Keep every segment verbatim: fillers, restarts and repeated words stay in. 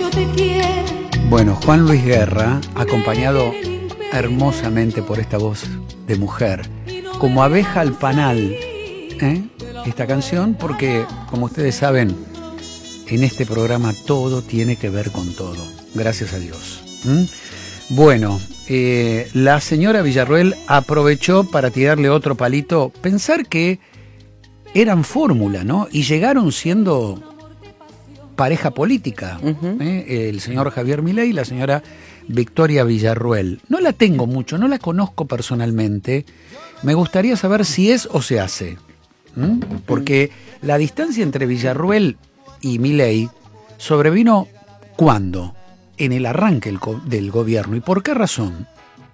yo te quiero. Bueno, Juan Luis Guerra, acompañado hermosamente por esta voz de mujer, como abeja al panal, ¿eh? Esta canción, porque, como ustedes saben, en este programa todo tiene que ver con todo, gracias a Dios. ¿Mm? Bueno, eh, la señora Villarroel aprovechó para tirarle otro palito, pensar que eran fórmula, ¿no? Y llegaron siendo pareja política, uh-huh. ¿eh? El señor Javier Milei y la señora Victoria Villarroel. No la tengo mucho, no la conozco personalmente. Me gustaría saber si es o se hace. ¿Mm? Porque la distancia entre Villarroel y Milei sobrevino ¿cuándo? En el arranque del, del gobierno. ¿Y por qué razón?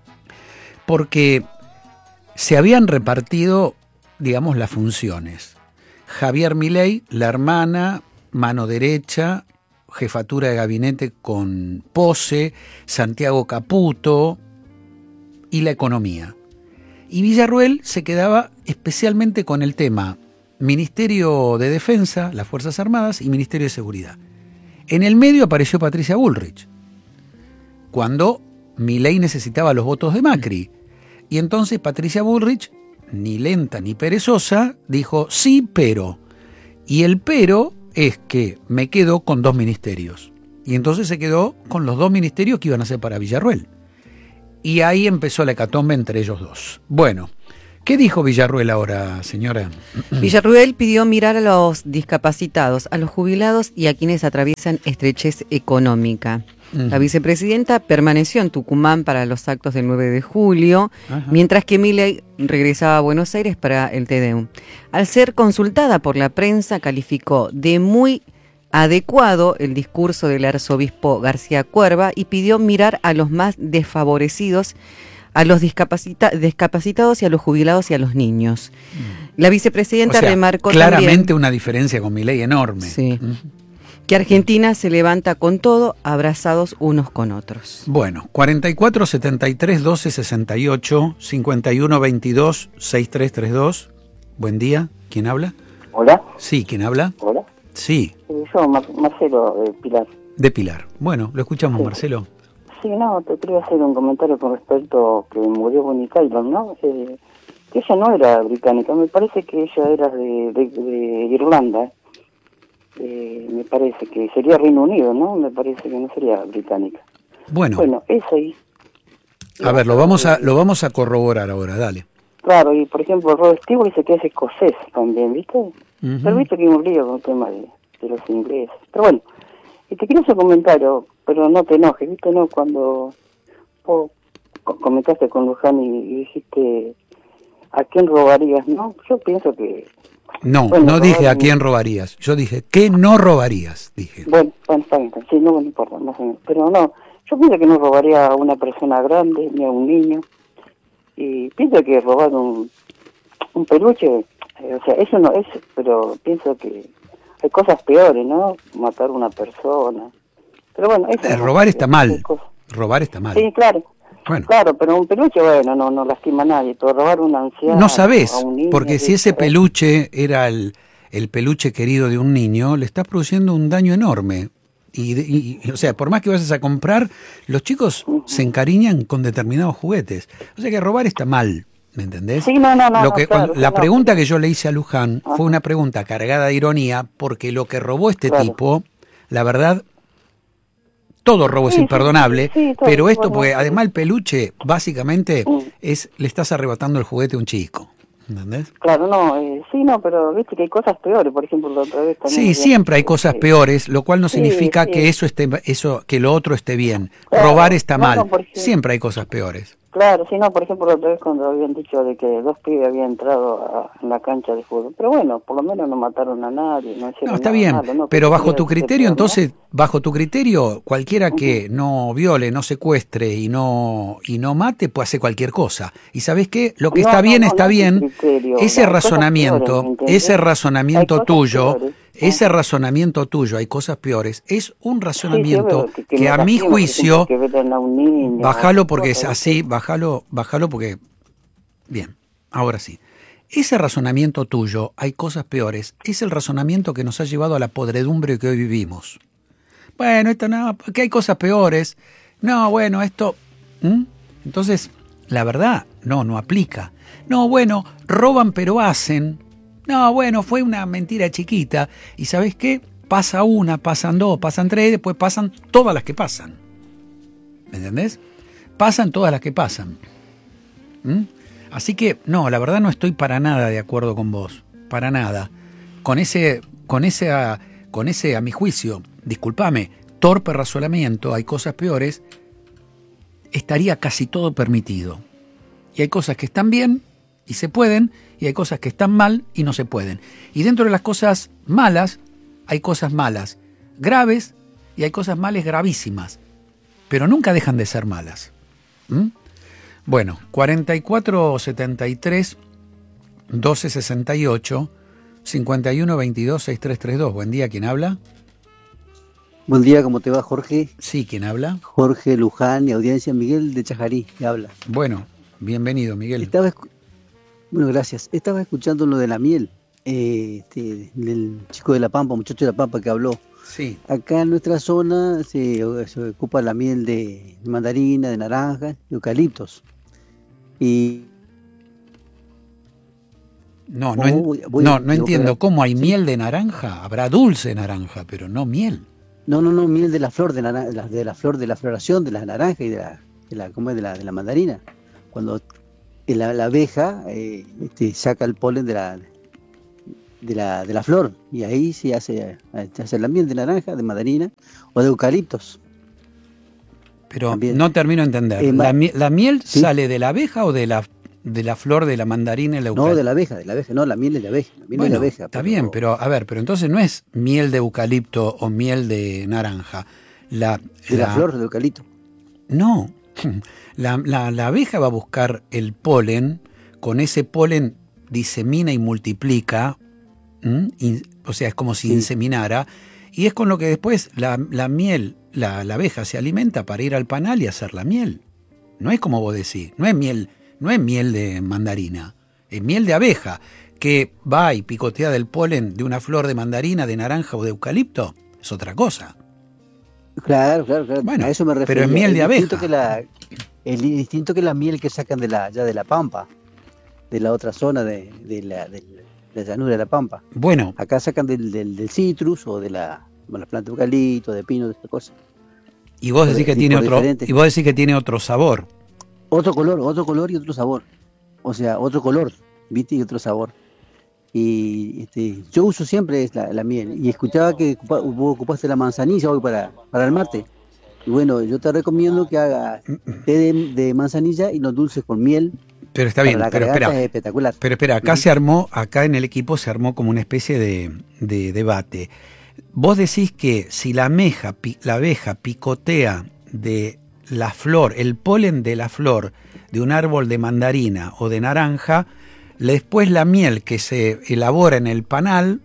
Porque se habían repartido, digamos, las funciones. Javier Milei, la hermana, mano derecha, jefatura de gabinete con Pose, Santiago Caputo y la economía. Y Villarroel se quedaba especialmente con el tema Ministerio de Defensa, las Fuerzas Armadas y Ministerio de Seguridad. En el medio apareció Patricia Bullrich, cuando Milei necesitaba los votos de Macri. Y entonces Patricia Bullrich, ni lenta ni perezosa, dijo sí, pero. Y el pero es que me quedo con dos ministerios. Y entonces se quedó con los dos ministerios que iban a ser para Villarroel. Y ahí empezó la hecatombe entre ellos dos. Bueno, ¿qué dijo Villarroel ahora, señora? Villarroel pidió mirar a los discapacitados, a los jubilados y a quienes atraviesan estrechez económica. Uh-huh. La vicepresidenta permaneció en Tucumán para los actos del nueve de julio, uh-huh. mientras que Milei regresaba a Buenos Aires para el Te Deum. Al ser consultada por la prensa, calificó de muy adecuado el discurso del arzobispo García Cuerva y pidió mirar a los más desfavorecidos, a los discapacita- discapacitados y a los jubilados y a los niños. La vicepresidenta o sea, remarcó claramente también, una diferencia con Milei enorme. Sí, uh-huh. que Argentina se levanta con todo, abrazados unos con otros. Bueno, cuarenta y cuatro, setenta y tres, doce, sesenta y ocho, cincuenta y uno, veintidós, sesenta y tres treinta y dos. Buen día, ¿quién habla? ¿Hola? Sí, ¿quién habla? ¿Hola? Sí. Yo, Mar- Marcelo de Pilar. De Pilar. Bueno, lo escuchamos, sí. Marcelo. Sí, no, te quería hacer un comentario con respecto que murió Bonnie Tyler, ¿no? Eh, que ella no era británica, me parece que ella era de, de, de Irlanda. Eh, me parece que sería Reino Unido, ¿no? Me parece que no sería británica. Bueno. Bueno, eso ahí. A ver, lo vamos a lo vamos a corroborar ahora, dale. Claro, y por ejemplo, Rod Stewart dice que es escocés también, ¿viste? Uh-huh. Pero viste que hay un lío con el tema de, de los ingleses. Pero bueno, y te quiero hacer un comentario, pero no te enojes, ¿viste? No, cuando vos comentaste con Luján y, y dijiste ¿a quién robarías? No, yo pienso que... No, bueno, no dije a quién robarías, yo dije ¿qué no robarías? Dije. Bueno, bueno, está bien, sí, no me importa, no sé, pero no, yo pienso que no robaría a una persona grande ni a un niño, y pienso que robar un, un peluche, eh, o sea, eso no es, pero pienso que hay cosas peores, ¿no? Matar a una persona, pero bueno... Eso eh, no, robar está es, mal, es robar está mal. Sí, claro. Bueno. Claro, pero un peluche, bueno, no no lastima a nadie, pero robar a un anciano... No sabés, a un niño, porque si ese peluche era el, el peluche querido de un niño, le estás produciendo un daño enorme. Y, y, o sea, por más que vayas a comprar, los chicos uh-huh. se encariñan con determinados juguetes. O sea que robar está mal, ¿me entendés? Sí, no, no, no. Lo que, no, claro, la no. pregunta que yo le hice a Luján uh-huh. fue una pregunta cargada de ironía, porque lo que robó este claro. tipo, la verdad... Todo robo sí, es imperdonable, sí, sí, sí, pero esto, bueno, porque además el peluche, básicamente, sí. es le estás arrebatando el juguete a un chico, ¿entendés? Claro, no, eh, sí, no, pero viste que hay cosas peores, por ejemplo, la otra vez también... Sí, siempre hay cosas sí. peores, lo cual no sí, significa sí. que eso esté, eso, que lo otro esté bien. Claro, Robar está no, mal, no, porque... siempre hay cosas peores. Claro, sí, no, por ejemplo, la otra vez cuando habían dicho de que dos pibes habían entrado a, en la cancha de fútbol. Pero bueno, por lo menos no mataron a nadie. No, no está bien, malo, ¿no? Pero bajo tu criterio, peor, entonces, ¿no? bajo tu criterio, cualquiera que uh-huh. no viole, no secuestre y no y no mate, puede hacer cualquier cosa. ¿Y sabés qué? Lo que no, está bien, no, está no bien. Ese no, razonamiento, peores, ese razonamiento tuyo... Peores. Ese razonamiento tuyo, hay cosas peores, es un razonamiento sí, sí, que, que, que a mi juicio, que a un niño, bájalo porque es así, bájalo, bájalo porque, bien, ahora sí. Ese razonamiento tuyo, hay cosas peores, es el razonamiento que nos ha llevado a la podredumbre que hoy vivimos. bueno, esto no, que hay cosas peores. No, bueno, esto... ¿Mm? Entonces, la verdad, no, no aplica. No, bueno, roban pero hacen. No, bueno, fue una mentira chiquita. ¿Y sabes qué? Pasa una, pasan dos, pasan tres, después pasan todas las que pasan. ¿Me entendés? Pasan todas las que pasan. ¿Mm? Así que, no, la verdad no estoy para nada de acuerdo con vos. Para nada. Con ese, con ese, a, con ese, a mi juicio, discúlpame, torpe razonamiento, hay cosas peores, estaría casi todo permitido. Y hay cosas que están bien y se pueden, y hay cosas que están mal y no se pueden. Y dentro de las cosas malas, hay cosas malas, graves, y hay cosas malas gravísimas. Pero nunca dejan de ser malas. ¿Mm? Bueno, cuarenta y cuatro setenta y tres, doce sesenta y ocho, cincuenta y uno veintidós, sesenta y tres treinta y dos. Buen día, ¿quién habla? Buen día, ¿cómo te va, Jorge? Sí, ¿quién habla? Jorge Luján y audiencia, Miguel de Chajarí, que habla. Bueno, bienvenido, Miguel. Estaba escu- bueno, gracias. Estaba escuchando lo de la miel, eh, este, del chico de La Pampa, muchacho de La Pampa que habló. Sí. Acá en nuestra zona se, se ocupa la miel de mandarina, de naranja, de eucaliptos. Y No, no, en- voy- voy- no, no digo, entiendo. pero- ¿Cómo hay sí. miel de naranja? Habrá dulce naranja, pero no miel. No, no, no, miel de la flor de, nara- de la, de la flor de la floración de las naranjas y de la, de la, ¿cómo es? De la, de la mandarina. Cuando la, la abeja eh, este, saca el polen de la, de la de la flor y ahí se hace, se hace la miel de naranja, de mandarina o de eucaliptos. Pero También. no termino de entender. Eh, ma- ¿La, mie- la miel ¿Sí? sale de la abeja o de la, de la flor de la mandarina y la No, eucalipto? de la abeja, de la abeja, no, la miel es de abeja, la miel Bueno, es de abeja. está bien, pero a ver, pero entonces no es miel de eucalipto o miel de naranja. La, de la, flor de eucalipto. No, la, la, la abeja va a buscar el polen, con ese polen disemina y multiplica, ¿m? In- o sea, es como si Sí. inseminara, y es con lo que después la, la miel, la, la abeja se alimenta para ir al panal y hacer la miel. No es como vos decís, no es miel, no es miel de mandarina, es miel de abeja, que va y picotea del polen de una flor de mandarina, de naranja o de eucalipto, es otra cosa. Claro, claro, claro. Bueno, a eso me pero refiero. es miel de el distinto abeja. Que la, el distinto que la miel que sacan de la, ya de la Pampa, de la otra zona de, de, la, de la llanura de la Pampa. Bueno, Acá sacan del, del, del citrus o de la, bueno, las plantas de eucalipto, de pino, de esta cosa. y vos decís que Sí, tiene por otro, diferente. y vos decís que tiene otro sabor. Otro color, otro color y otro sabor. O sea, otro color, ¿viste? Y otro sabor. Y este, yo uso siempre es la, la miel. Y escuchaba que ocupa- vos ocupaste la manzanilla hoy para, para el mate. Y bueno, yo te recomiendo que hagas té de, de manzanilla y los dulces con miel. Pero está Para bien, la pero garganta espera, es espectacular. pero espera, acá Ujú. se armó, acá en el equipo se armó como una especie de, de debate. Vos decís que si la abeja, pi- la abeja picotea de la flor, el polen de la flor de un árbol de mandarina o de naranja, después la miel que se elabora en el panal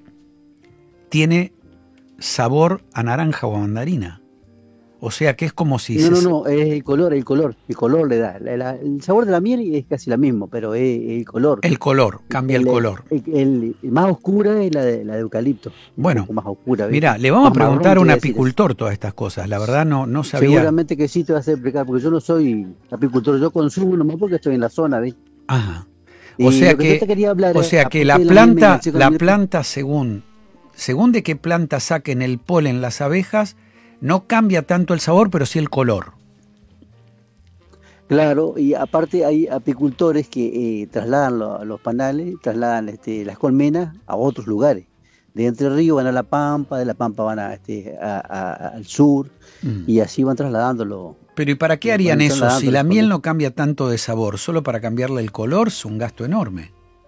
tiene sabor a naranja o a mandarina. O sea que es como si... No, no, se- no, es el color, el color, el color le da. La- la- el sabor de la miel es casi lo mismo, pero es el color. El color, cambia el, color. El, el- el más oscura es la de, la de eucalipto. Bueno, un poco más oscura. ¿viste? Mira, le vamos a Más marrón, preguntar a un quiere decir. apicultor todas estas cosas. La verdad no, no sabía. Seguramente que sí te vas a explicar, porque yo no soy apicultor, yo consumo nomás porque estoy en la zona, ¿ves? Ajá. Y O sea lo que yo que, te quería hablar o es, sea que aparte la de la miel, me planta, enganché con la miel, planta según, según de qué planta saquen el polen las abejas, no cambia tanto el sabor, pero sí el color. Claro, y aparte hay apicultores que eh, trasladan lo- los panales, trasladan este, las colmenas a otros lugares. De Entre Ríos van a La Pampa, de La Pampa van a, este, a- a- al sur, Mm. y así van trasladándolo. Pero ¿y para qué Sí, harían cuando eso? están Si lavando la las miel cosas. no cambia tanto de sabor, solo para cambiarle el color es un gasto enorme.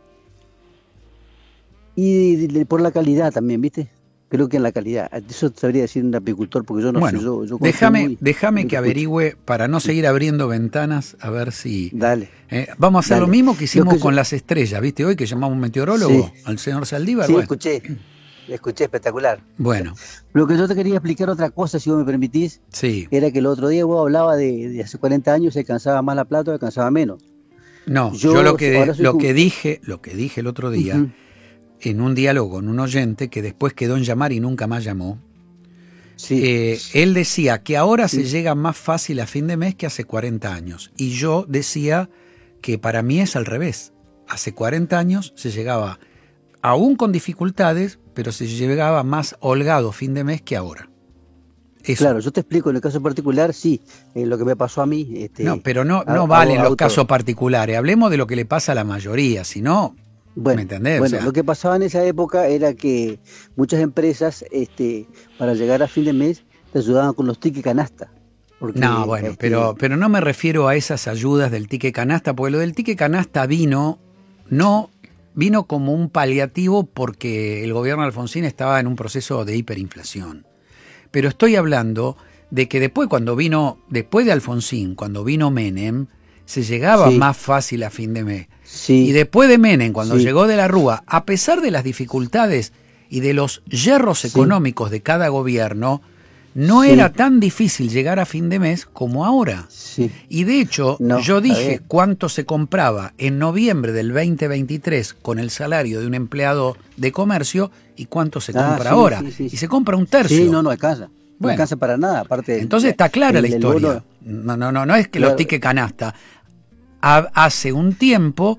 Y de- de- por la calidad también, ¿viste? Creo que en la calidad. Eso te sabría decir un apicultor, porque yo no bueno, sé, yo, yo déjame, consumo y- déjame y que te escucho. averigüe para no seguir abriendo ventanas a ver si... Dale. Eh, vamos a hacer Dale. lo mismo que hicimos Lo que yo- con las estrellas, ¿viste? Hoy que llamamos un meteorólogo, Sí. al señor Saldívar. Sí, bueno, escuché. Escuché, espectacular. bueno, Lo que yo te quería explicar otra cosa, si vos me permitís, sí. era que el otro día vos hablabas de, de hace cuarenta años se alcanzaba más la plata o alcanzaba menos. No, yo, Yo lo que ahora soy lo cum- que dije, lo que dije el otro día, Ujú. en un diálogo con un oyente que después quedó en llamar y nunca más llamó, Sí. Eh, él decía que ahora sí. se llega más fácil a fin de mes que hace cuarenta años. Y yo decía que para mí es al revés. Hace cuarenta años se llegaba, aún con dificultades, pero se llegaba más holgado fin de mes que ahora. Eso. Claro, yo te explico, en el caso particular, sí, eh, lo que me pasó a mí. Este, no, pero no, no hago, valen los hago casos todo. particulares. Hablemos de lo que le pasa a la mayoría, si no, bueno, ¿me entendés? Bueno, o sea, lo que pasaba en esa época era que muchas empresas, este, para llegar a fin de mes, te ayudaban con los tickets canasta. Porque, no, bueno, este, pero, pero no me refiero a esas ayudas del ticket canasta, porque lo del ticket canasta vino, no vino como un paliativo porque el gobierno de Alfonsín estaba en un proceso de hiperinflación. Pero estoy hablando de que después cuando vino, después de Alfonsín, cuando vino Menem, se llegaba sí. más fácil a fin de mes. Sí. Y después de Menem, cuando sí. llegó de la Rúa, a pesar de las dificultades y de los yerros sí. económicos de cada gobierno, no sí. era tan difícil llegar a fin de mes como ahora. Sí. Y de hecho, no, yo dije cuánto se compraba en noviembre del veinte veintitrés con el salario de un empleado de comercio y cuánto se ah, compra sí, ahora. Sí, sí, y se compra un tercio. Sí, no, no alcanza. No bueno, alcanza para nada. Aparte entonces está clara el, la historia. Bono, no, no, no, no es que claro. los tickets canasta. Ha, hace un tiempo,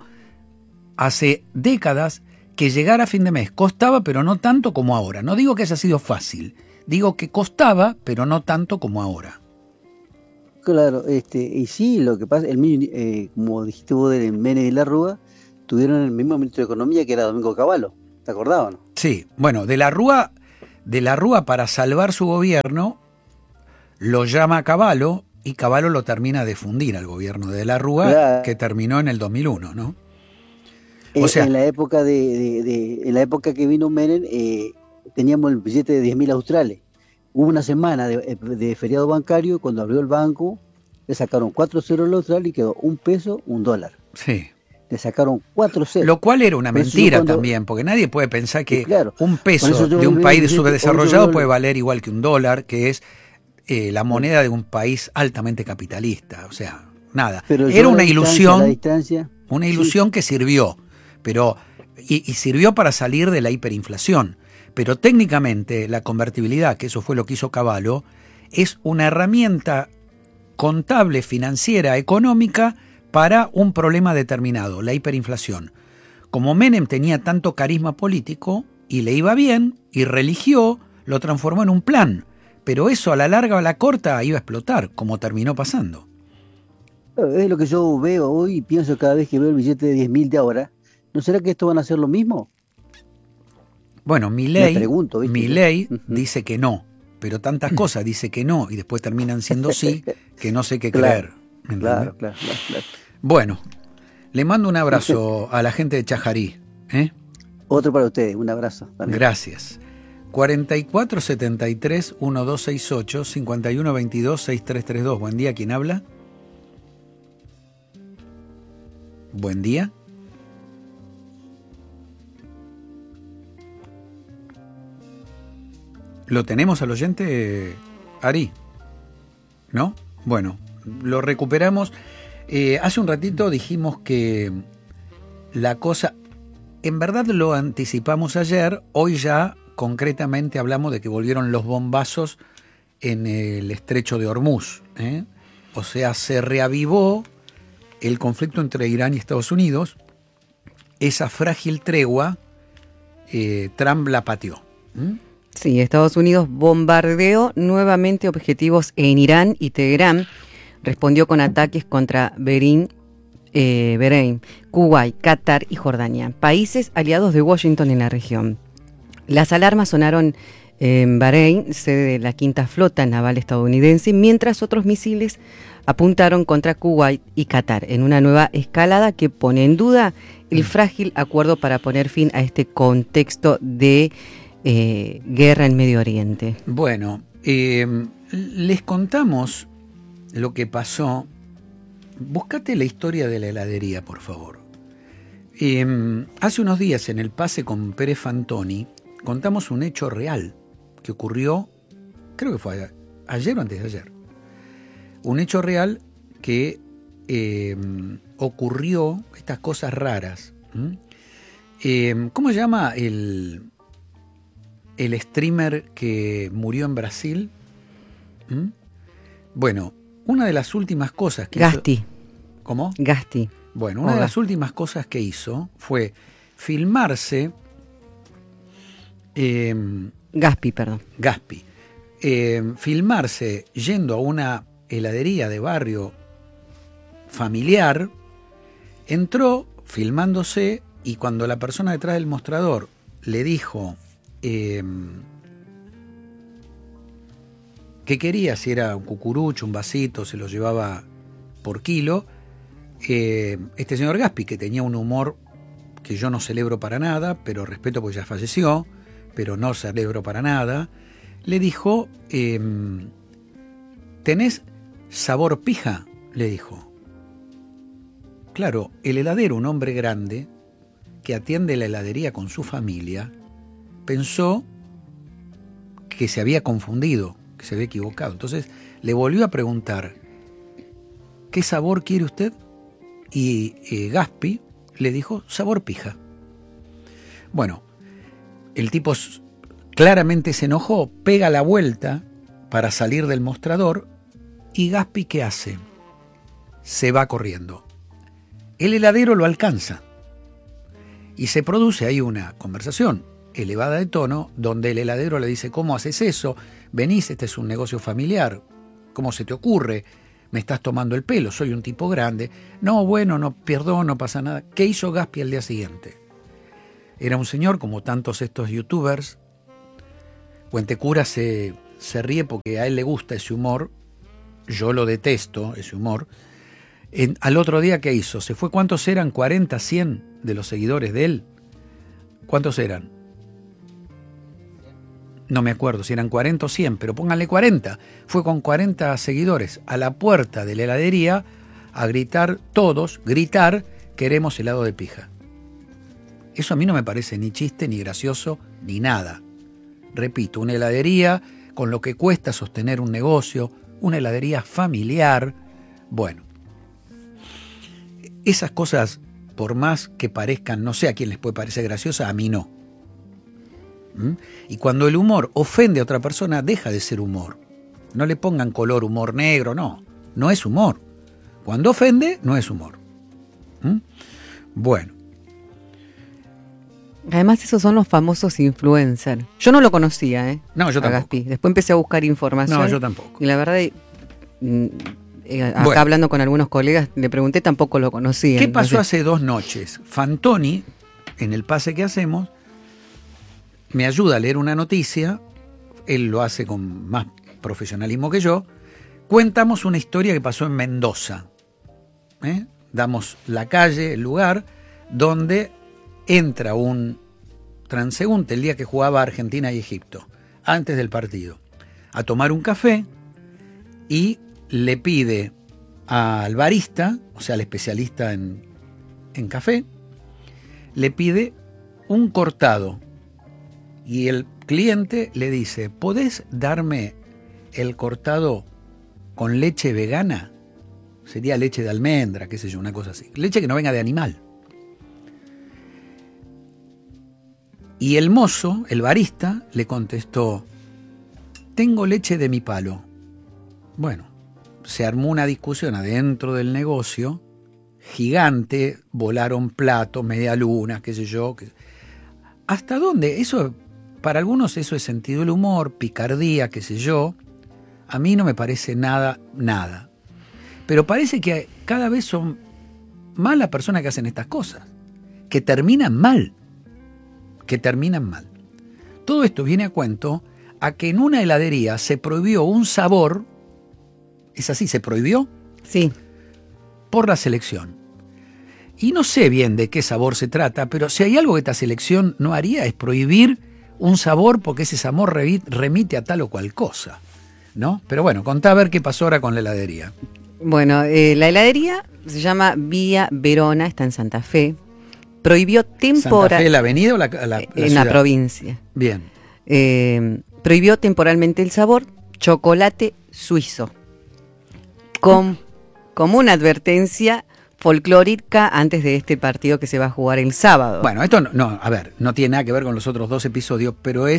hace décadas, que llegar a fin de mes costaba, pero no tanto como ahora. No digo que haya sido fácil. Digo que costaba, pero no tanto como ahora. Claro, este, y sí, lo que pasa, el eh, como dijiste vos del Menem y la Rúa, tuvieron el mismo ministro de Economía que era Domingo Cavallo, ¿te acordabas, no? Sí, bueno, de la Rúa, de la Rúa para salvar su gobierno, lo llama Cavallo y Cavallo lo termina de fundir al gobierno de la Rúa, claro. que terminó en el dos mil uno, ¿no? O sea, en la época de, de, de en la época que vino Menem, eh, teníamos el billete de diez mil australes. Hubo una semana de, de feriado bancario, cuando abrió el banco, le sacaron cuatro ceros al austral y quedó un peso, un dólar. Sí. Le sacaron cuatro ceros. Lo cual era una por mentira cuando, también, porque nadie puede pensar que claro, un peso de un país billete, subdesarrollado puede valer igual que un dólar, que es eh, la moneda de un país altamente capitalista. O sea, nada. Pero era una ilusión, la distancia, una ilusión sí. que sirvió, pero y, y sirvió para salir de la hiperinflación. Pero técnicamente la convertibilidad, que eso fue lo que hizo Cavallo, es una herramienta contable, financiera, económica para un problema determinado, la hiperinflación. Como Menem tenía tanto carisma político y le iba bien y religió, lo transformó en un plan. Pero eso a la larga o a la corta iba a explotar, como terminó pasando. Es lo que yo veo hoy y pienso cada vez que veo el billete de diez mil de ahora. ¿No será que esto van a hacer lo mismo? Bueno, Milei, pregunto, Milei uh-huh. dice que no, pero tantas cosas dice que no y después terminan siendo sí, que no sé qué claro, creer. ¿Me claro, claro, claro, claro. Bueno, le mando un abrazo a la gente de Chajarí. ¿eh? Otro para ustedes, un abrazo. También. Gracias. cuarenta y cuatro setenta y tres doce sesenta y ocho, cincuenta y uno veintidós sesenta y tres treinta y dos. Buen día, ¿quién habla? Buen día. ¿Lo tenemos al oyente, Ari? ¿No? Bueno, lo recuperamos. Eh, hace un ratito dijimos que la cosa, en verdad lo anticipamos ayer, hoy ya concretamente hablamos de que volvieron los bombazos en el estrecho de Hormuz. ¿eh? O sea, se reavivó el conflicto entre Irán y Estados Unidos. Esa frágil tregua, eh, Trump la pateó. ¿Mm? Sí, Estados Unidos bombardeó nuevamente objetivos en Irán y Teherán. Respondió con ataques contra Bahrein, eh, Bahrein, Kuwait, Qatar y Jordania, países aliados de Washington en la región. Las alarmas sonaron en Bahrein, sede de la quinta flota naval estadounidense, mientras otros misiles apuntaron contra Kuwait y Qatar en una nueva escalada que pone en duda el frágil acuerdo para poner fin a este contexto de Eh, guerra en Medio Oriente. Bueno, eh, les contamos lo que pasó. Búscate la historia de la heladería, por favor. Eh, hace unos días en el pase con Pérez Fantoni contamos un hecho real que ocurrió, creo que fue ayer o antes de ayer. Un hecho real que eh, ocurrió, estas cosas raras. ¿Mm? Eh, ¿Cómo se llama el... el streamer que murió en Brasil. ¿Mm? Bueno, una de las últimas cosas que Gasti. hizo... ¿Cómo? Gasti. Bueno, una Hola. de las últimas cosas que hizo fue filmarse... Eh, Gaspi, perdón. Gaspi. Eh, filmarse yendo a una heladería de barrio familiar, entró filmándose y cuando la persona detrás del mostrador le dijo eh, qué quería, si era un cucurucho, un vasito, se lo llevaba por kilo, eh, este señor Gaspi, que tenía un humor que yo no celebro para nada, pero respeto porque ya falleció, pero no celebro para nada, le dijo, eh, ¿tenés sabor pija? Le dijo. Claro, el heladero, un hombre grande, que atiende la heladería con su familia, pensó que se había confundido, que se había equivocado. Entonces le volvió a preguntar, ¿qué sabor quiere usted? Y eh, Gaspi le dijo, sabor pija. Bueno, el tipo claramente se enojó, pega la vuelta para salir del mostrador y Gaspi, ¿qué hace? Se va corriendo. El heladero lo alcanza y se produce ahí una conversación elevada de tono donde el heladero le dice, ¿cómo haces eso? Venís, este es un negocio familiar, ¿cómo se te ocurre? Me estás tomando el pelo, soy un tipo grande. No, bueno, no, perdón, no pasa nada. ¿Qué hizo Gaspi al día siguiente? Era un señor, como tantos estos youtubers. Cuentecura se, se ríe porque a él le gusta ese humor. Yo lo detesto, ese humor. En, al otro día, ¿qué hizo? Se fue, ¿cuántos eran? ¿cuarenta, cien de los seguidores de él? ¿Cuántos eran? No me acuerdo si eran cuarenta o cien, pero pónganle cuarenta. Fue con cuarenta seguidores a la puerta de la heladería a gritar, todos, gritar, queremos helado de pija. Eso a mí no me parece ni chiste, ni gracioso, ni nada. Repito, una heladería con lo que cuesta sostener un negocio, una heladería familiar. Bueno, esas cosas, por más que parezcan, no sé a quién les puede parecer graciosa, a mí no. ¿Mm? Y cuando el humor ofende a otra persona, deja de ser humor. No le pongan color humor negro, no. No es humor. Cuando ofende, no es humor. ¿Mm? Bueno. Además, esos son los famosos influencers. Yo no lo conocía, ¿eh? No, yo a tampoco. Gaspi. Después empecé a buscar información. No, yo tampoco. Y la verdad, mm, eh, acá Bueno. hablando con algunos colegas, le pregunté, tampoco lo conocía. ¿Qué pasó Entonces, hace dos noches? Fantoni, en el pase que hacemos, me ayuda a leer una noticia, él lo hace con más profesionalismo que yo, cuentamos una historia que pasó en Mendoza. ¿Eh? Damos la calle, el lugar, donde entra un transeúnte el día que jugaba Argentina y Egipto, antes del partido, a tomar un café y le pide al barista, o sea, al especialista en, en café, le pide un cortado. Y el cliente le dice, ¿podés darme el cortado con leche vegana? Sería leche de almendra, qué sé yo, una cosa así. Leche que no venga de animal. Y el mozo, el barista, le contestó, tengo leche de mi palo. Bueno, se armó una discusión adentro del negocio, gigante, volaron platos, media luna, qué sé yo. Qué... ¿Hasta dónde? Eso, para algunos eso es sentido del humor, picardía, qué sé yo. A mí no me parece nada, nada. Pero parece que cada vez son más las personas que hacen estas cosas, que terminan mal. que terminan mal. Todo esto viene a cuento a que en una heladería se prohibió un sabor, ¿es así? ¿Se prohibió? Sí. Por la selección. Y no sé bien de qué sabor se trata, pero si hay algo que esta selección no haría es prohibir un sabor porque ese sabor remite a tal o cual cosa, ¿no? Pero bueno, contá a ver qué pasó ahora con la heladería. Bueno, eh, la heladería se llama Vía Verona, está en Santa Fe. Prohibió temporalmente... ¿Santa Fe, la avenida o la, la, la En ciudad? la provincia. Bien. Eh, prohibió temporalmente el sabor chocolate suizo. Con, como una advertencia folclórica antes de este partido que se va a jugar el sábado. Bueno, esto no, no, a ver, no tiene nada que ver con los otros dos episodios, pero es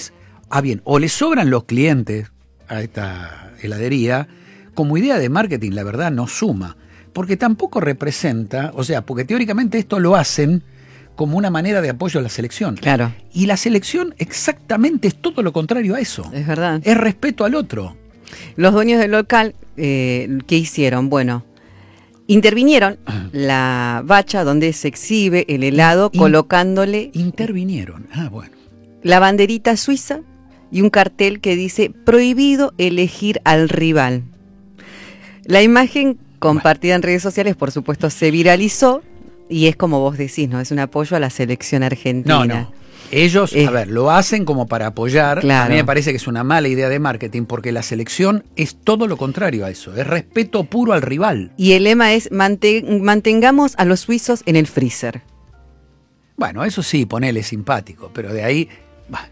Ah, bien, o le sobran los clientes a esta heladería, como idea de marketing, la verdad, no suma. Porque tampoco representa, o sea, porque teóricamente esto lo hacen como una manera de apoyo a la selección. Claro. Y la selección exactamente es todo lo contrario a eso. Es verdad. Es respeto al otro. Los dueños del local, eh, ¿qué hicieron? Bueno, intervinieron la bacha donde se exhibe el helado, In- colocándole Intervinieron. Ah, bueno. la banderita suiza y un cartel que dice prohibido elegir al rival. La imagen compartida en redes sociales, por supuesto, se viralizó y es como vos decís, ¿no? Es un apoyo a la selección argentina. No, no. Ellos, Eh, a ver, lo hacen como para apoyar. Claro. A mí me parece que es una mala idea de marketing porque la selección es todo lo contrario a eso. Es respeto puro al rival. Y el lema es mante- mantengamos a los suizos en el freezer. Bueno, eso sí, ponele simpático, pero de ahí bah,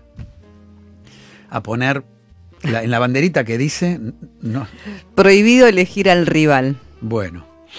a poner la- en la banderita que dice, no, Prohibido elegir al rival. bueno,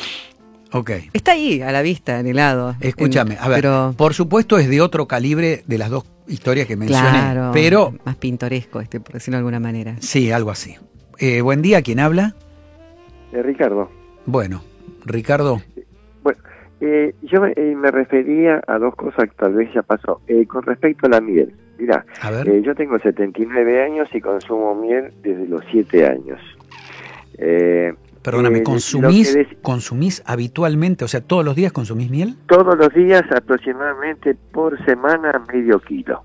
ok. Está ahí, a la vista, en helado. Escúchame, En- a ver, pero, por supuesto es de otro calibre de las dos historias que mencioné, claro, pero más pintoresco, este, por decirlo de alguna manera. sí, algo así. Eh, buen día, ¿quién habla? Eh, Ricardo, Bueno, Ricardo, bueno, eh, yo me, eh, me refería a dos cosas que tal vez ya pasó. Eh, con respecto a la miel, mirá, a ver. eh, yo tengo setenta y nueve años y consumo miel desde los siete años. Eh, Perdóname, eh, ¿consumís, lo que dec- ¿consumís habitualmente, o sea, todos los días consumís miel? todos los días aproximadamente por semana medio kilo.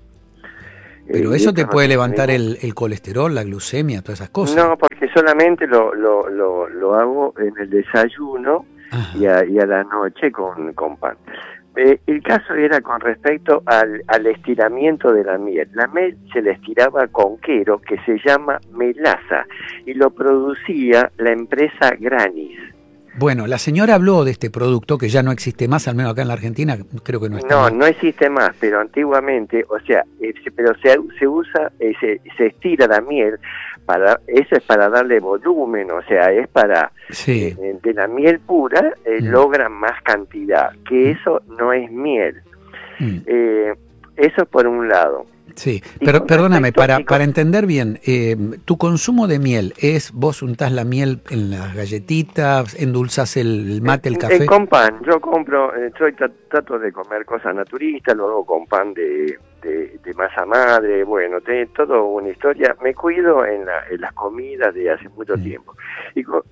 Pero Eh, eso y te esto puede no levantar tenemos- el, el colesterol, la glucemia, todas esas cosas. No, porque solamente lo, lo, lo, lo hago en el desayuno Ajá. y a, y a la noche con, con pan. Eh, el caso era con respecto al, al estiramiento de la miel. La miel se la estiraba con quero, que se llama melaza, y lo producía la empresa Granis. Bueno, la señora habló de este producto que ya no existe más, al menos acá en la Argentina, creo que no está No, más. no existe más, pero antiguamente, o sea, eh, se- pero se, se usa, eh, se, se estira la miel, para eso es para darle volumen, o sea, es para, Sí, eh, de la miel pura, eh, Mm. logran más cantidad, que eso no es miel. mm, Eh, eso por un lado. sí. y Pero con perdóname, respecto- para, y con- para entender bien, eh, tu consumo de miel es, vos untás la miel en las galletitas, endulzás el, el mate, el Eh, café. eh, con pan, yo compro, eh, soy tra- trato de comer cosas naturistas, lo hago con pan de, de, de masa madre, bueno, te, todo una historia. Me cuido en, la, en las comidas de hace mucho Mm. tiempo. Y, co-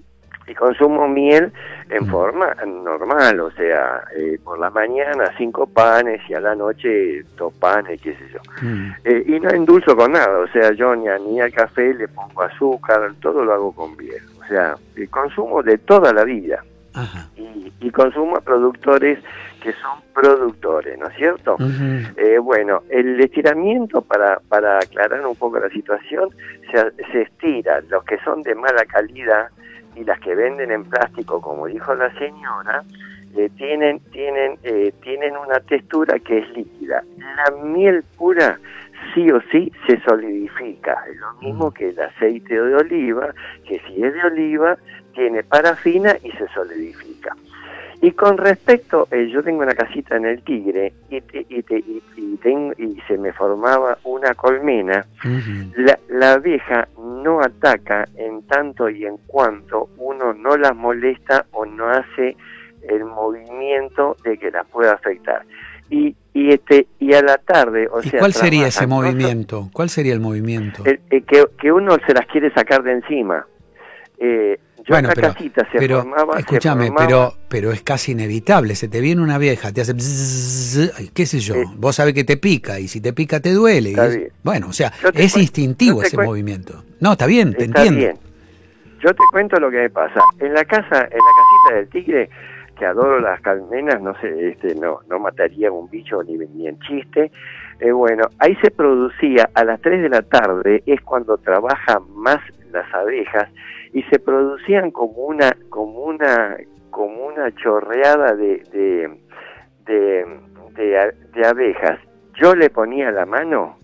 y consumo miel en Mm. forma normal, o sea, eh, por la mañana cinco panes y a la noche dos panes, qué sé yo. Mm, Eh, y no endulzo con nada, o sea, yo ni, a- ni al café le pongo azúcar, todo lo hago con miel. O sea, el consumo de toda la vida. Ajá. Y, y consumo a productores que son productores, ¿no es cierto? Ujú. Eh, bueno, el estiramiento, para, para aclarar un poco la situación, se, se estira los que son de mala calidad y las que venden en plástico, como dijo la señora, eh, tienen, tienen, eh, tienen una textura que es líquida. La miel pura sí o sí se solidifica, es lo mismo que el aceite de oliva, que si es de oliva, tiene parafina y se solidifica. Y con respecto, eh, yo tengo una casita en el Tigre y, te- y, te- y, y tengo- y se me formaba una colmena. Ujú. La, la abeja no ataca en tanto y en cuanto uno no las molesta o no hace el movimiento de que las pueda afectar. Y, y este y a la tarde, o ¿Y sea, cuál sería ese trabajan, no so- movimiento? ¿Cuál sería el movimiento? el- el que, que uno se las quiere sacar de encima. Eh, yo Bueno, en la pero, casita se pero formaba, se escúchame, formaba- pero, pero es casi inevitable. Se te viene una vieja, te hace bzzz, ay, qué sé yo. Sí. Vos sabés que te pica y si te pica te duele. y Está es- bien. bueno, o sea, Yo te es cuen- instintivo yo te ese cuen- movimiento. No, está bien, te Está entiendo. bien. Yo te cuento lo que me pasa. En la casa, en la casita del Tigre, que adoro las colmenas, no sé, este, no, no mataría un bicho ni, ni en chiste. Eh, bueno, ahí se producía a las tres de la tarde, es cuando trabajan más las abejas, y se producían como una, como una, como una chorreada de, de, de, de, a- de abejas. Yo le ponía la mano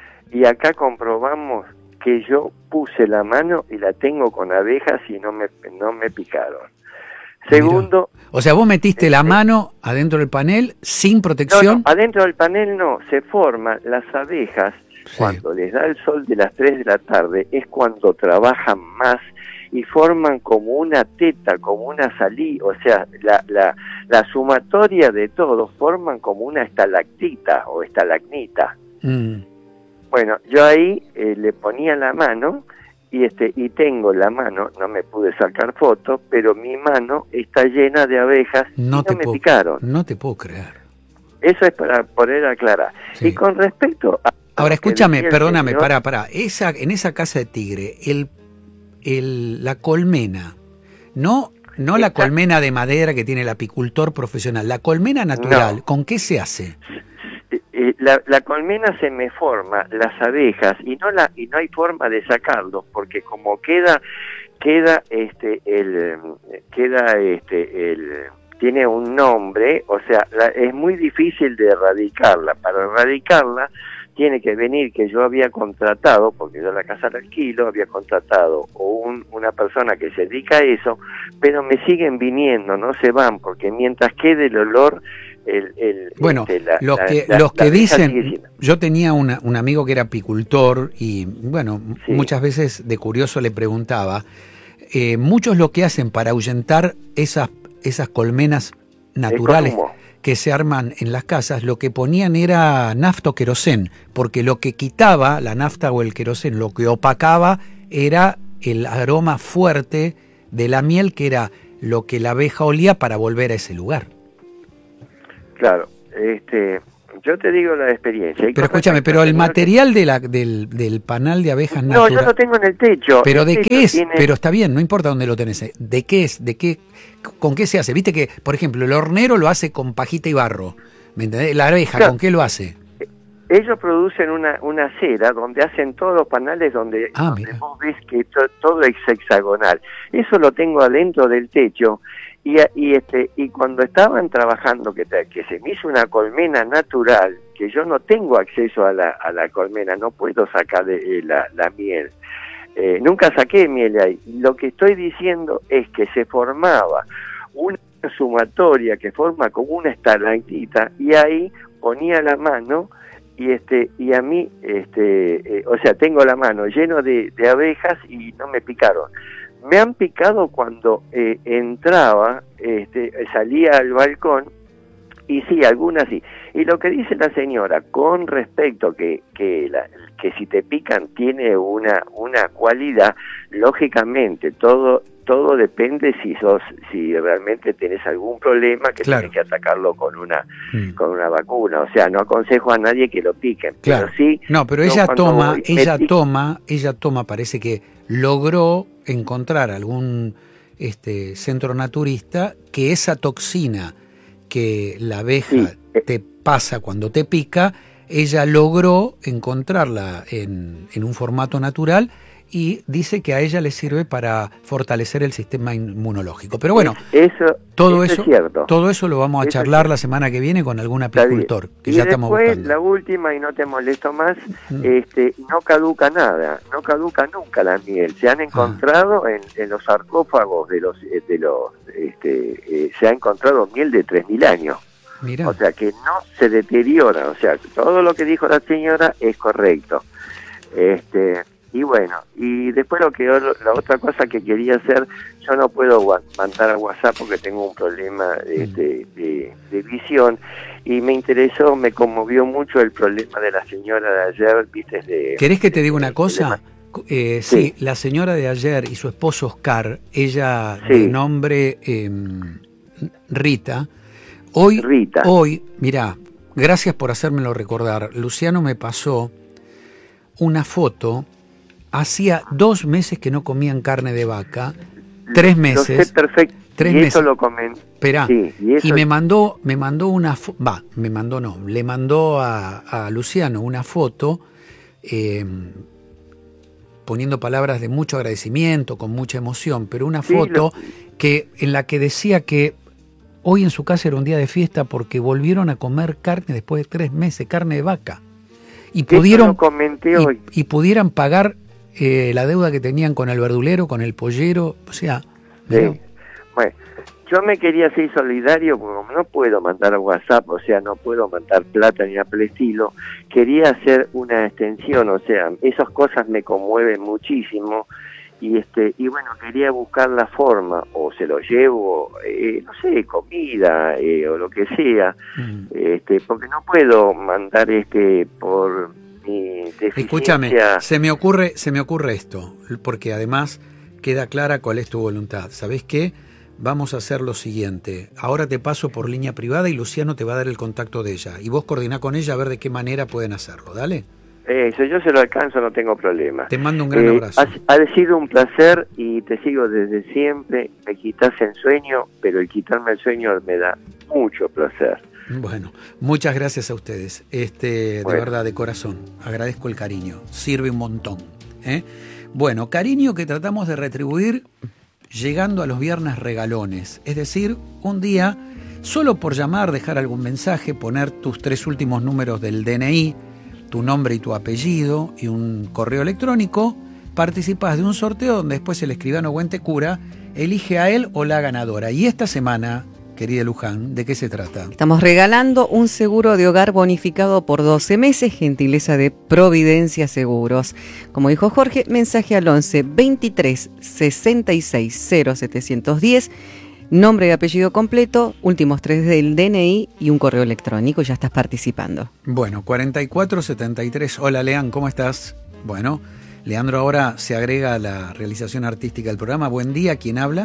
y acá comprobamos que yo puse la mano y la tengo con abejas y no me, no me picaron. Segundo, O sea, vos metiste la Este- mano adentro del panel sin no, protección. no, adentro del panel no, se forman las abejas, sí. cuando les da el sol de las tres de la tarde, es cuando trabajan más y forman como una teta, como una salida, o sea, la, la, la sumatoria de todos forman como una estalactita o estalagmita. Mm. Bueno, yo ahí eh, le ponía la mano y este y tengo la mano, no me pude sacar fotos, pero mi mano está llena de abejas no y te no me puedo, picaron. No te puedo creer. Eso es para poder aclarar. Sí. Y con respecto a... Ahora, escúchame, perdóname, señor, pará, pará. Esa, en esa casa de tigre, el, el, la colmena, no, no la colmena de madera que tiene el apicultor profesional, la colmena natural, no. ¿Con qué se hace? La, la colmena se me forma las abejas y no la y no hay forma de sacarlos porque como queda queda este el queda este el tiene un nombre, o sea, la, es muy difícil de erradicarla. Para erradicarla tiene que venir que yo había contratado, porque yo la casa la alquilo, había contratado un, una persona que se dedica a eso, pero me siguen viniendo, no se van, porque mientras quede el olor... El, el, bueno, este, la, los la, que, la, los la que dicen, yo tenía una, un amigo que era apicultor y bueno, sí. muchas veces de curioso le preguntaba, eh, muchos lo que hacen para ahuyentar esas, esas colmenas naturales que se arman en las casas, lo que ponían era nafta o querosén, porque lo que quitaba la nafta o el querosén, lo que opacaba era el aroma fuerte de la miel, que era lo que la abeja olía para volver a ese lugar. Claro, este, yo te digo la experiencia. Pero escúchame, pero el material de la, del, del panal de abejas no, natural... No, yo lo tengo en el techo. ¿Pero el de techo qué es? Tiene... Pero está bien, no importa dónde lo tenés. ¿De qué es? ¿De qué? ¿Con qué se hace? Viste que, por ejemplo, el hornero lo hace con pajita y barro. ¿Me entendés? La abeja, claro. ¿Con qué lo hace? Ellos producen una, una cera donde hacen todos los panales donde, ah, donde vos ves que to, todo es hexagonal. Eso lo tengo adentro del techo. Y, y este y cuando estaban trabajando, que, que se me hizo una colmena natural, que yo no tengo acceso a la, a la colmena, no puedo sacar de, la, la miel. Eh, nunca saqué miel ahí. Lo que estoy diciendo es que se formaba una sumatoria que forma como una estalactita y ahí ponía la mano y este y a mí, este eh, o sea, tengo la mano lleno de, de abejas y no me picaron. Me han picado cuando eh, entraba, este, salía al balcón, y sí, algunas sí. Y lo que dice la señora, con respecto que que, la, que si te pican tiene una una cualidad, lógicamente, todo todo depende si sos si realmente tenés algún problema que claro. Tienes que atacarlo con una mm. con una vacuna. O sea, no aconsejo a nadie que lo piquen. Claro. Pero sí, no, pero ella toma, ella toma, ella toma, parece que logró encontrar algún este centro naturista que esa toxina que la abeja sí. te pasa cuando te pica, ella logró encontrarla en, en un formato natural y dice que a ella le sirve para fortalecer el sistema inmunológico. Pero bueno, eso, todo eso, eso, es cierto. todo eso lo vamos a eso charlar la semana que viene con algún apicultor que y ya después, estamos buscando. La última, y no te molesto más, mm. este, no caduca nada, no caduca nunca la miel. Se han encontrado ah. en, en los sarcófagos de los, de los, este, eh, se ha encontrado miel de tres mil años. Mirá. O sea que no se deteriora. O sea, todo lo que dijo la señora es correcto. Este. Y bueno, y después lo que la otra cosa que quería hacer, yo no puedo mandar a WhatsApp porque tengo un problema de, de, de, de visión, y me interesó, me conmovió mucho el problema de la señora de ayer, ¿viste? De, ¿Querés que te diga una cosa? Eh, sí. sí, la señora de ayer y su esposo Oscar, ella sí. de nombre eh, Rita, hoy, Rita. hoy, mirá, gracias por hacérmelo recordar, Luciano me pasó una foto. Hacía dos meses que no comían carne de vaca, tres meses. Lo sé perfecto. Tres y meses. Eso lo comen. Esperá. Sí, y, eso... y me mandó, me mandó una, va, me mandó no, le mandó a, a Luciano una foto eh, poniendo palabras de mucho agradecimiento, con mucha emoción, pero una sí, foto lo... que en la que decía que hoy en su casa era un día de fiesta porque volvieron a comer carne después de tres meses, carne de vaca. Y pudieron, lo comenté y, hoy. y pudieran pagar Eh, la deuda que tenían con el verdulero, con el pollero, o sea... Sí. Bueno, yo me quería hacer solidario, porque como no puedo mandar WhatsApp, o sea, no puedo mandar plata ni nada por el estilo, quería hacer una extensión, o sea, esas cosas me conmueven muchísimo, y este y bueno, quería buscar la forma, o se lo llevo, eh, no sé, comida, eh, o lo que sea, mm. este porque no puedo mandar este por mi deficiencia. Escúchame, se me ocurre, se me ocurre esto, porque además queda clara cuál es tu voluntad. ¿Sabés qué? Vamos a hacer lo siguiente. Ahora te paso por línea privada y Luciano te va a dar el contacto de ella. Y vos coordiná con ella a ver de qué manera pueden hacerlo. Dale. Eso, yo se lo alcanzo, no tengo problema. Te mando un gran eh, abrazo. Ha, ha sido un placer y te sigo desde siempre. Me quitas el sueño, pero el quitarme el sueño me da mucho placer. Bueno, muchas gracias a ustedes. Este, bueno. De verdad, de corazón. Agradezco el cariño. Sirve un montón. ¿eh? Bueno, cariño que tratamos de retribuir llegando a los viernes regalones. Es decir, un día, solo por llamar, dejar algún mensaje, poner tus tres últimos números del D N I, tu nombre y tu apellido y un correo electrónico, participás de un sorteo donde después el escribano Güentecura elige a él o la ganadora. Y esta semana, querida Luján, ¿de qué se trata? Estamos regalando un seguro de hogar bonificado por doce meses, gentileza de Providencia Seguros. Como dijo Jorge, mensaje al once veintitrés sesenta y seis cero setecientos diez, nombre y apellido completo, últimos tres del D N I y un correo electrónico, y ya estás participando. Bueno, cuarenta y cuatro setenta y tres. Hola, Lean, ¿cómo estás? Bueno, Leandro ahora se agrega a la realización artística del programa. Buen día, ¿quién habla?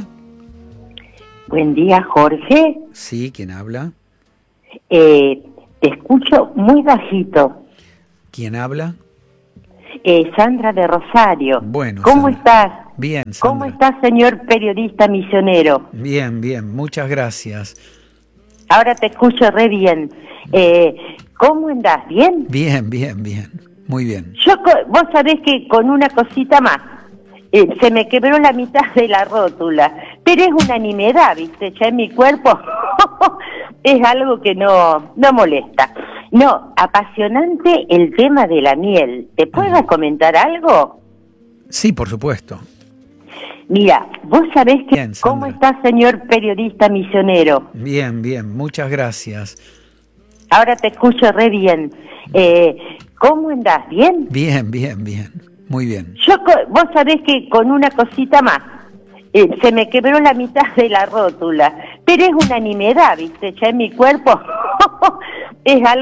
Buen día, Jorge. Sí, ¿quién habla? Eh, te escucho muy bajito. ¿Quién habla? Eh, Sandra de Rosario. Bueno, ¿Cómo Sandra. estás? Bien, Sandra. ¿Cómo estás, señor periodista misionero? Bien, bien, muchas gracias. Ahora te escucho re bien. Eh, ¿Cómo andás? ¿Bien? Bien, bien, bien. Muy bien. Yo, vos sabés que con una cosita más, eh, se me quebró la mitad de la rótula, pero es una nimiedad, ¿viste? Ya en mi cuerpo es algo que no, no molesta. No, apasionante el tema de la miel. ¿Te puedo Ajá. comentar algo? Sí, por supuesto. Mira, vos sabés que... Bien, ¿cómo estás, señor periodista misionero? Bien, bien, muchas gracias. Ahora te escucho re bien. Eh, ¿Cómo andás? ¿Bien? Bien, bien, bien. Muy bien. Yo, vos sabés que con una cosita más, eh, se me quebró la mitad de la rótula, pero es una nimiedad, ¿viste? Ya en mi cuerpo es algo...